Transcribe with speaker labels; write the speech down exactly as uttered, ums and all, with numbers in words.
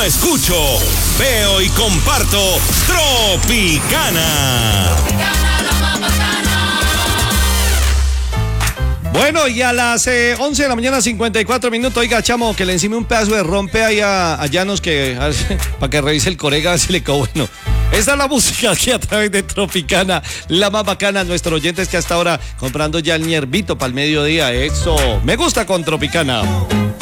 Speaker 1: escucho, veo y comparto Tropicana.
Speaker 2: Bueno, y a las eh, once de la mañana, cincuenta y cuatro minutos, oiga, chamo, que le encime un pedazo de rompe ahí a, a Llanos que, para que revise el corega, a ver si le quedó bueno. Esta es la música aquí a través de Tropicana, la más bacana. Nuestros oyentes que hasta ahora comprando ya el ñerbito para el mediodía. Eso, me gusta con Tropicana.